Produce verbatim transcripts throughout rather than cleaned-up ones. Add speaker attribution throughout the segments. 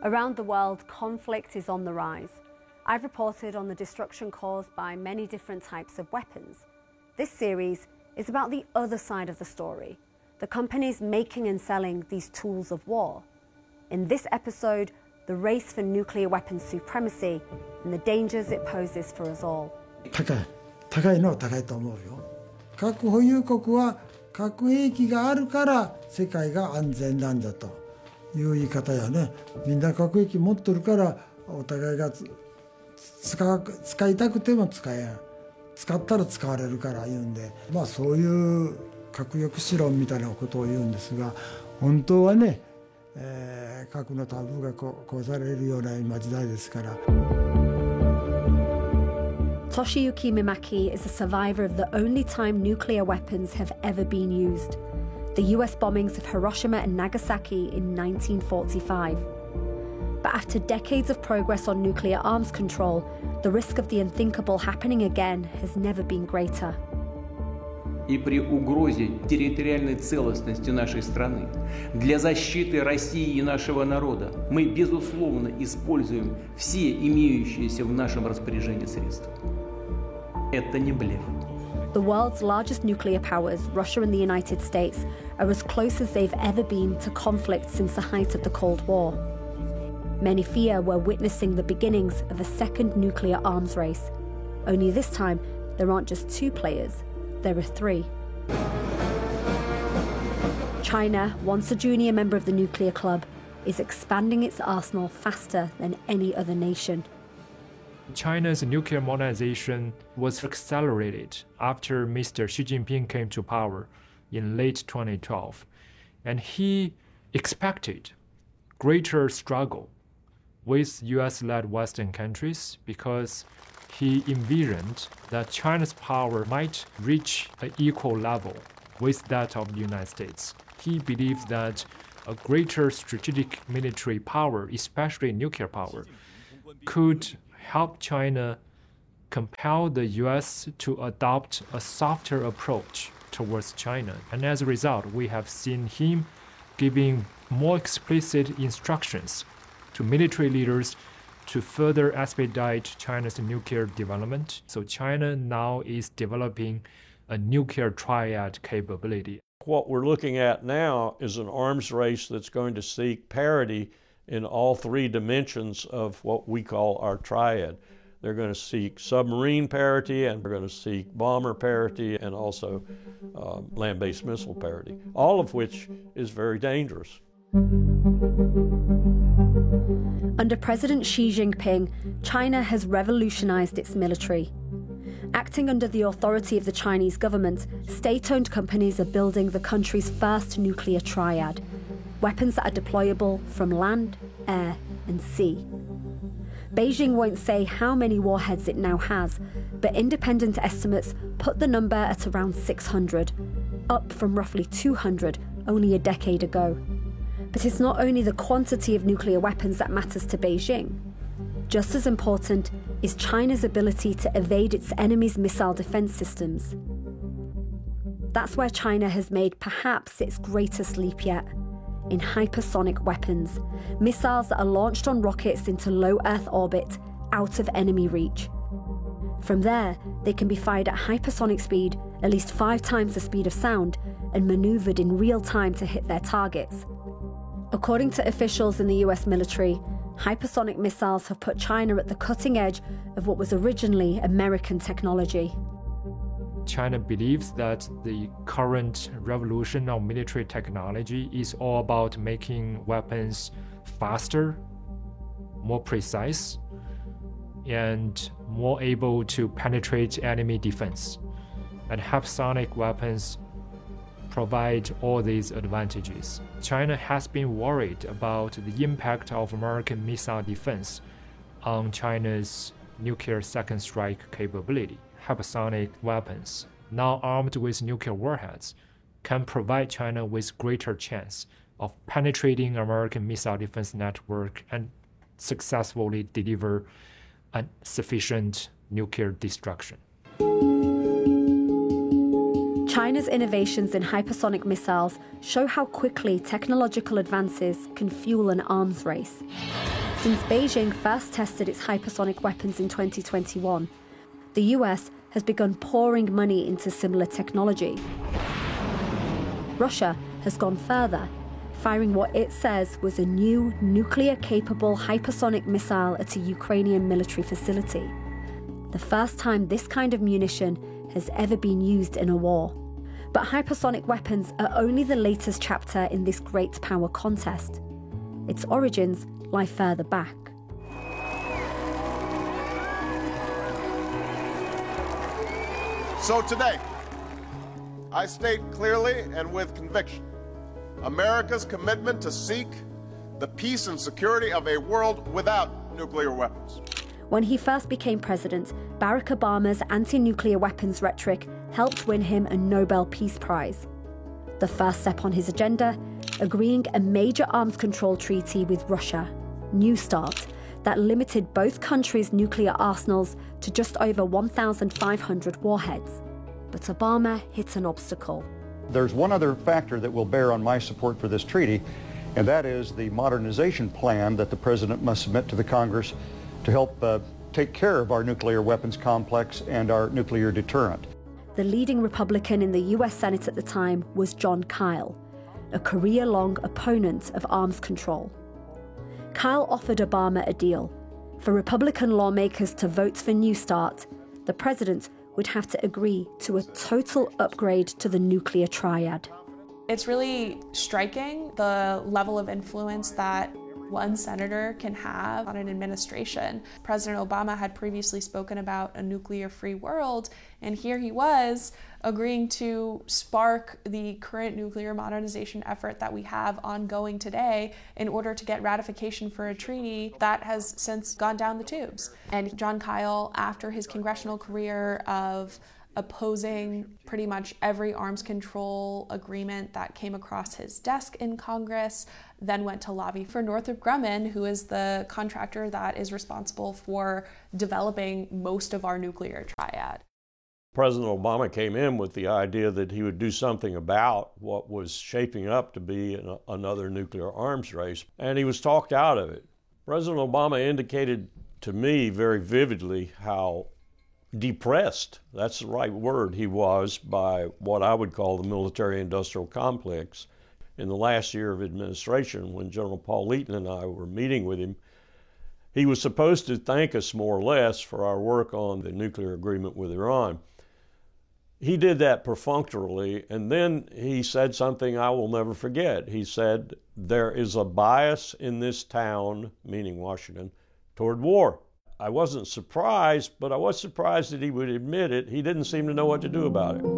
Speaker 1: Around the world, conflict is on the rise. I've reported on the destruction caused by many different types of weapons. This series is about the other side of the story, the companies making and selling these tools of war. In this episode, the race for nuclear weapons supremacy and the dangers it poses for us all.
Speaker 2: 高い、高いのは高いと思うよ。核保有国は核兵器があるから世界が安全なんだという言い方やね。みんな核兵器持ってるからお互いが使う、使いたくても使えん。使ったら使われるから言うんで、まあそういう核抑止論みたいなことを言うんですが、本当はね、えー、核のタブーが壊されるような今時代ですから。
Speaker 1: Toshiyuki Mimaki is a survivor of the only time nuclear weapons have ever been used, the U S bombings of Hiroshima and Nagasaki in nineteen forty-five. But after decades of progress on nuclear arms control, the risk of the unthinkable happening again has never been greater.
Speaker 3: И при угрозе территориальной целостности нашей страны, для защиты России и нашего народа мы, безусловно, используем все имеющиеся в нашем распоряжении средства. Это не блеф.
Speaker 1: The world's largest nuclear powers, Russia and the United States, are as close as they've ever been to conflict since the height of the Cold War. Many fear we're witnessing the beginnings of a second nuclear arms race. Only this time, there aren't just two players, there are three. China, once a junior member of the nuclear club, is expanding its arsenal faster than any other nation.
Speaker 4: China's nuclear modernization was accelerated after Mister Xi Jinping came to power in late twenty twelve, and he expected greater struggle with U S-led Western countries because he envisioned that China's power might reach an equal level with that of the United States. He believed that a greater strategic military power, especially nuclear power, could help China compel the U S to adopt a softer approach towards China. And as a result, we have seen him giving more explicit instructions to military leaders to further expedite China's nuclear development. So China now is developing a nuclear triad capability.
Speaker 5: What we're looking at now is an arms race that's going to seek parity in all three dimensions of what we call our triad. They're going to seek submarine parity, and they're going to seek bomber parity, and also uh, land-based missile parity, all of which is very dangerous.
Speaker 1: Under President Xi Jinping, China has revolutionized its military. Acting under the authority of the Chinese government, state-owned companies are building the country's first nuclear triad, weapons that are deployable from land, air, and sea. Beijing won't say how many warheads it now has, but independent estimates put the number at around six hundred, up from roughly two hundred only a decade ago. But it's not only the quantity of nuclear weapons that matters to Beijing. Just as important is China's ability to evade its enemy's missile defense systems. That's where China has made perhaps its greatest leap yet, in hypersonic weapons, missiles that are launched on rockets into low Earth orbit, out of enemy reach. From there, they can be fired at hypersonic speed, at least five times the speed of sound, and maneuvered in real time to hit their targets. According to officials in the U S military, hypersonic missiles have put China at the cutting edge of what was originally American technology.
Speaker 4: China believes that the current revolution of military technology is all about making weapons faster, more precise, and more able to penetrate enemy defense. And hypersonic weapons provide all these advantages. China has been worried about the impact of American missile defense on China's nuclear second strike capability. Hypersonic weapons, now armed with nuclear warheads, can provide China with greater chance of penetrating American missile defense network and successfully deliver a sufficient nuclear destruction.
Speaker 1: China's innovations in hypersonic missiles show how quickly technological advances can fuel an arms race. Since Beijing first tested its hypersonic weapons in twenty twenty-one, the U S has begun pouring money into similar technology. Russia has gone further, firing what it says was a new nuclear-capable hypersonic missile at a Ukrainian military facility. The first time this kind of munition has ever been used in a war. But hypersonic weapons are only the latest chapter in this great power contest. Its origins lie further back.
Speaker 6: So today, I state clearly and with conviction America's commitment to seek the peace and security of a world without nuclear weapons.
Speaker 1: When he first became president, Barack Obama's anti-nuclear weapons rhetoric helped win him a Nobel Peace Prize. The first step on his agenda, agreeing a major arms control treaty with Russia, New START, that limited both countries' nuclear arsenals to just over one thousand five hundred warheads. But Obama hit an obstacle.
Speaker 7: There's one other factor that will bear on my support for this treaty, and that is the modernization plan that the President must submit to the Congress to help uh, take care of our nuclear weapons complex and our nuclear deterrent.
Speaker 1: The leading Republican in the U S Senate at the time was Jon Kyl, a career-long opponent of arms control. Kyl offered Obama a deal. For Republican lawmakers to vote for New START, the president would have to agree to a total upgrade to the nuclear triad.
Speaker 8: It's really striking the level of influence that one senator can have on an administration. President Obama had previously spoken about a nuclear-free world, and here he was agreeing to spark the current nuclear modernization effort that we have ongoing today in order to get ratification for a treaty that has since gone down the tubes. And Jon Kyl, after his congressional career of opposing pretty much every arms control agreement that came across his desk in Congress, then went to lobby for Northrop Grumman, who is the contractor that is responsible for developing most of our nuclear triad.
Speaker 5: President Obama came in with the idea that he would do something about what was shaping up to be an, another nuclear arms race, and he was talked out of it. President Obama indicated to me very vividly how depressed, that's the right word, he was by what I would call the military-industrial complex. In the last year of administration, when General Paul Eaton and I were meeting with him, he was supposed to thank us more or less for our work on the nuclear agreement with Iran. He did that perfunctorily, and then he said something I will never forget. He said, "There is a bias in this town," meaning Washington, "toward war." I wasn't surprised, but I was surprised that he would admit it. He didn't seem to know what to do about it.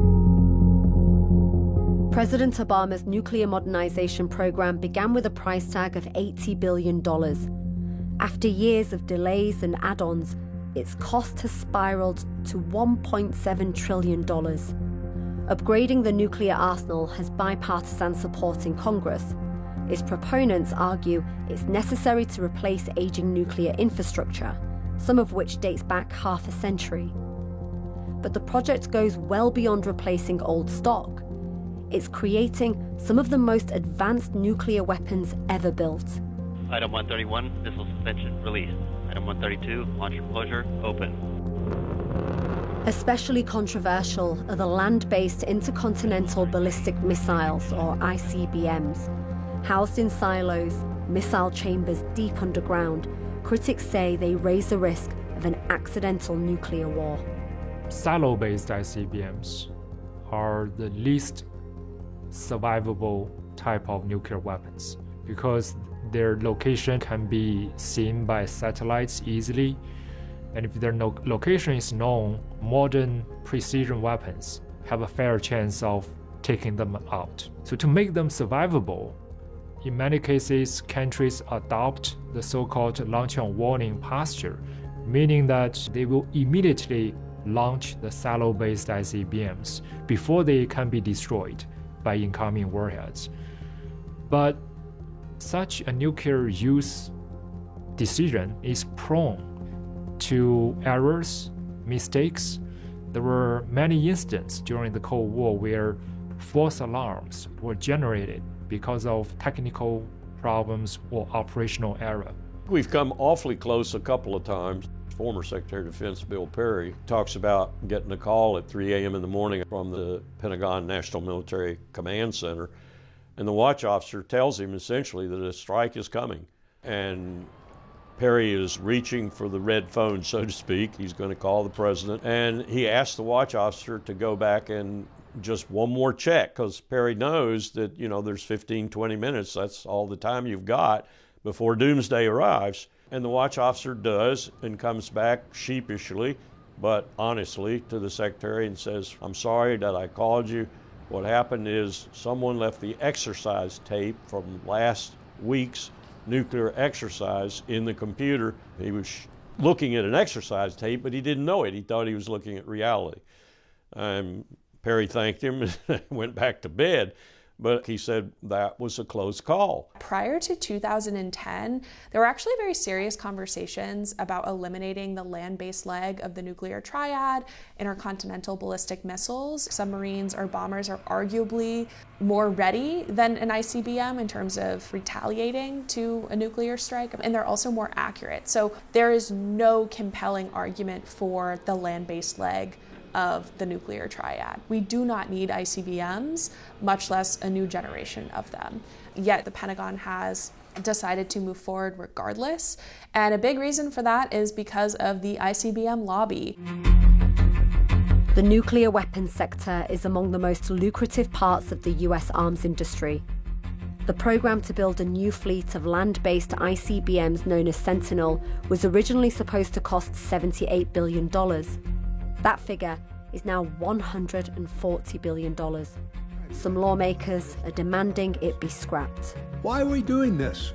Speaker 1: President Obama's nuclear modernization program began with a price tag of eighty billion dollars. After years of delays and add-ons, its cost has spiraled to one point seven trillion dollars. Upgrading the nuclear arsenal has bipartisan support in Congress. Its proponents argue it's necessary to replace aging nuclear infrastructure, some of which dates back half a century. But the project goes well beyond replacing old stock. It's creating some of the most advanced nuclear weapons ever built.
Speaker 9: Item one thirty-one, missile suspension released. Item one thirty-two, launch enclosure open.
Speaker 1: Especially controversial are the land-based intercontinental ballistic missiles, or I C B Ms. Housed in silos, missile chambers deep underground, critics say they raise the risk of an accidental nuclear war.
Speaker 4: Silo-based I C B Ms are the least survivable type of nuclear weapons because their location can be seen by satellites easily, and if their no- location is known, modern precision weapons have a fair chance of taking them out. So to make them survivable, in many cases, countries adopt the so-called launch on warning posture, meaning that they will immediately launch the silo-based I C B Ms before they can be destroyed by incoming warheads. But such a nuclear use decision is prone to errors, mistakes. There were many instances during the Cold War where false alarms were generated because of technical problems or operational error.
Speaker 5: We've come awfully close a couple of times. Former Secretary of Defense Bill Perry talks about getting a call at three a m in the morning from the Pentagon National Military Command Center, and the watch officer tells him essentially that a strike is coming. And Perry is reaching for the red phone, so to speak. He's going to call the president, and he asks the watch officer to go back and just one more check, because Perry knows that, you know, there's fifteen, twenty minutes. That's all the time you've got before doomsday arrives. And the watch officer does and comes back sheepishly, but honestly, to the secretary and says, "I'm sorry that I called you. What happened is someone left the exercise tape from last week's nuclear exercise in the computer." He was looking at an exercise tape, but he didn't know it. He thought he was looking at reality. Um, Perry thanked him and went back to bed. But he said that was a close call.
Speaker 8: Prior to two thousand ten, there were actually very serious conversations about eliminating the land-based leg of the nuclear triad, intercontinental ballistic missiles. Submarines or bombers are arguably more ready than an I C B M in terms of retaliating to a nuclear strike, and they're also more accurate. So there is no compelling argument for the land-based leg of the nuclear triad. We do not need I C B Ms, much less a new generation of them. Yet the Pentagon has decided to move forward regardless, and a big reason for that is because of the I C B M lobby.
Speaker 1: The nuclear weapons sector is among the most lucrative parts of the U S arms industry. The program to build a new fleet of land-based I C B Ms known as Sentinel was originally supposed to cost seventy-eight billion dollars. That figure is now one hundred forty billion dollars. Some lawmakers are demanding it be scrapped.
Speaker 10: Why are we doing this?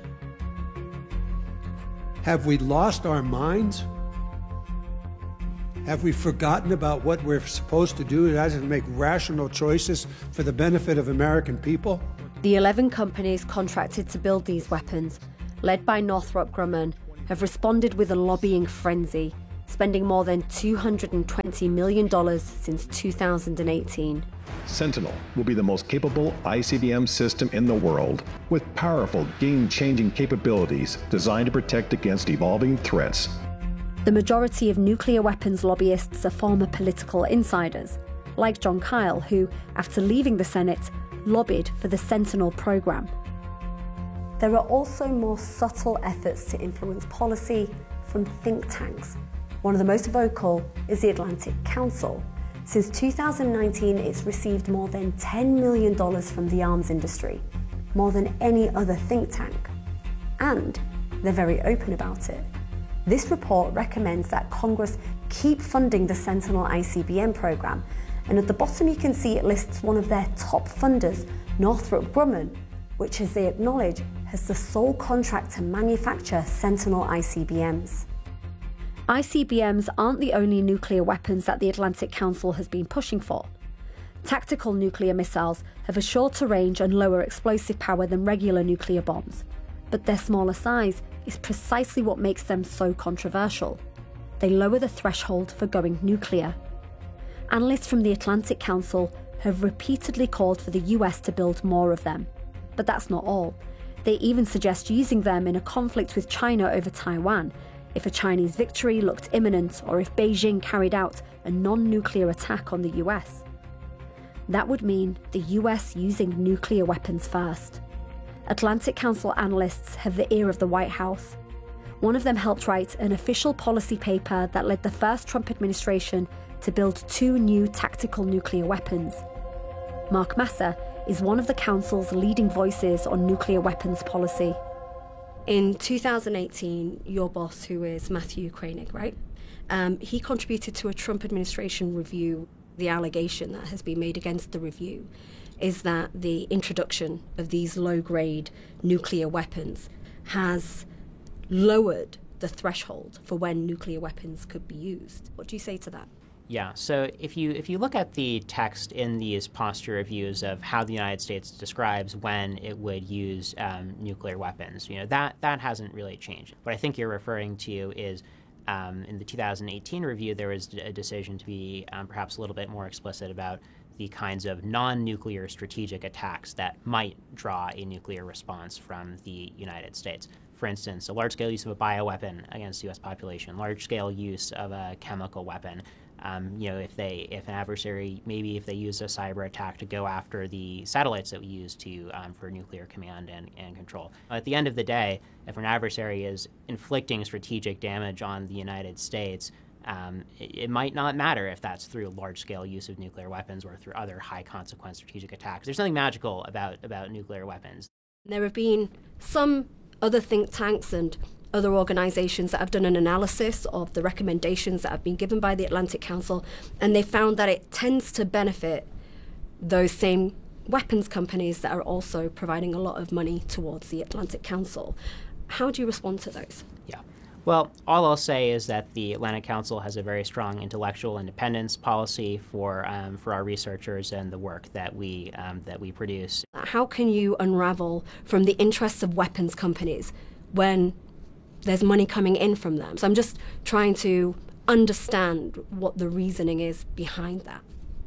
Speaker 10: Have we lost our minds? Have we forgotten about what we're supposed to do as to make rational choices for the benefit of American people?
Speaker 1: The eleven companies contracted to build these weapons, led by Northrop Grumman, have responded with a lobbying frenzy, spending more than two hundred twenty million dollars since two thousand eighteen.
Speaker 11: Sentinel will be the most capable I C B M system in the world, with powerful game-changing capabilities designed to protect against evolving threats.
Speaker 1: The majority of nuclear weapons lobbyists are former political insiders, like John Kyle, who, after leaving the Senate, lobbied for the Sentinel program. There are also more subtle efforts to influence policy from think tanks. One of the most vocal is the Atlantic Council. Since two thousand nineteen, it's received more than ten million dollars from the arms industry, more than any other think tank. And they're very open about it. This report recommends that Congress keep funding the Sentinel I C B M program, and at the bottom you can see it lists one of their top funders, Northrop Grumman, which, as they acknowledge, has the sole contract to manufacture Sentinel I C B Ms. I C B Ms aren't the only nuclear weapons that the Atlantic Council has been pushing for. Tactical nuclear missiles have a shorter range and lower explosive power than regular nuclear bombs, but their smaller size is precisely what makes them so controversial. They lower the threshold for going nuclear. Analysts from the Atlantic Council have repeatedly called for the U S to build more of them. But that's not all. They even suggest using them in a conflict with China over Taiwan, if a Chinese victory looked imminent or if Beijing carried out a non-nuclear attack on the U S. That would mean the U S using nuclear weapons first. Atlantic Council analysts have the ear of the White House. One of them helped write an official policy paper that led the first Trump administration to build two new tactical nuclear weapons. Mark Massa is one of the Council's leading voices on nuclear weapons policy. In two thousand eighteen, your boss, who is Matthew Koenig, right? Um, he contributed to a Trump administration review. The allegation that has been made against the review is that the introduction of these low-grade nuclear weapons has lowered the threshold for when nuclear weapons could be used. What do you say to that?
Speaker 12: Yeah, so if you if you look at the text in these posture reviews of how the United States describes when it would use um, nuclear weapons, you know, that, that hasn't really changed. What I think you're referring to is um, in the two thousand eighteen review, there was a decision to be um, perhaps a little bit more explicit about the kinds of non-nuclear strategic attacks that might draw a nuclear response from the United States. For instance, a large-scale use of a bioweapon against the U S population, large-scale use of a chemical weapon. Um, you know, if they, if an adversary, maybe if they use a cyber attack to go after the satellites that we use to um, for nuclear command and, and control. At the end of the day, if an adversary is inflicting strategic damage on the United States, um, it, it might not matter if that's through large-scale use of nuclear weapons or through other high-consequence strategic attacks. There's nothing magical about about nuclear weapons.
Speaker 1: There have been some other think tanks and other organizations that have done an analysis of the recommendations that have been given by the Atlantic Council, and they found that it tends to benefit those same weapons companies that are also providing a lot of money towards the Atlantic Council. How do you respond to those?
Speaker 12: Yeah. Well, all I'll say is that the Atlantic Council has a very strong intellectual independence policy for um, for our researchers and the work that we um, that we produce.
Speaker 1: How can you unravel from the interests of weapons companies when there's money coming in from them? So I'm just trying to understand what the reasoning is behind that.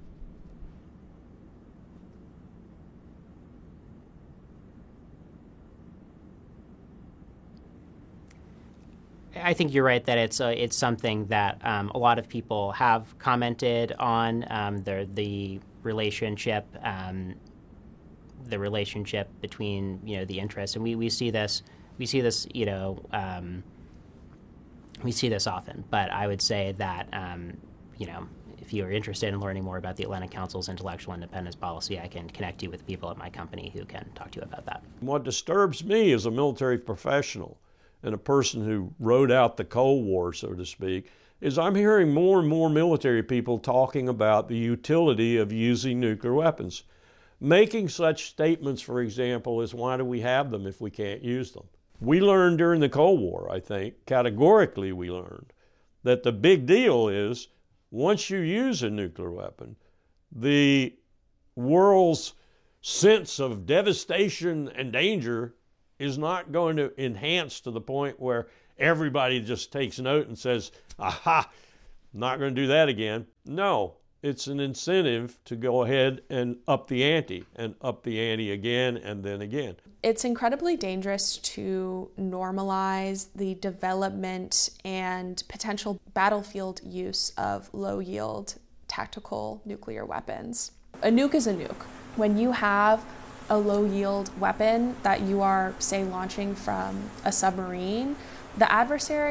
Speaker 12: I think you're right that it's uh, it's something that um, a lot of people have commented on, um, the the relationship um, the relationship between, you know, the interests, and we, we see this we see this you know um, we see this often. But I would say that um, you know if you are interested in learning more about the Atlantic Council's intellectual independence policy, I can connect you with people at my company who can talk to you about that.
Speaker 5: What disturbs me as a military professional and a person who rode out the Cold War, so to speak, is I'm hearing more and more military people talking about the utility of using nuclear weapons. Making such statements, for example, as why do we have them if we can't use them? We learned during the Cold War, I think, categorically we learned, that the big deal is once you use a nuclear weapon, the world's sense of devastation and danger is not going to enhance to the point where everybody just takes note and says, aha, not going to do that again. No, it's an incentive to go ahead and up the ante and up the ante again and then again.
Speaker 8: It's incredibly dangerous to normalize the development and potential battlefield use of low-yield tactical nuclear weapons. A nuke is a nuke. When you have a low-yield weapon that you are, say, launching from a submarine, the adversary